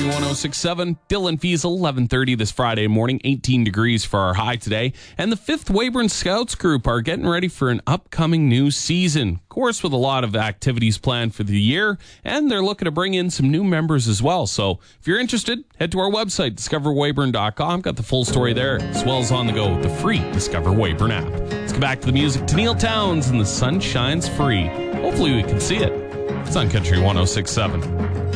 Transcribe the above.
1067, Dylan Fiesel, 11:30 this Friday morning, 18 degrees for our high today. And the 5th Weyburn Scouts group are getting ready for an upcoming new season. Of course, with a lot of activities planned for the year, and they're looking to bring in some new members as well. So if you're interested, head to our website, discoverweyburn.com. Got the full story there, as well as on the go with the free Discover Weyburn app. Let's get back to the music. Tennille Townes and The Sun Shines Free. Hopefully we can see it. It's on Country 1067.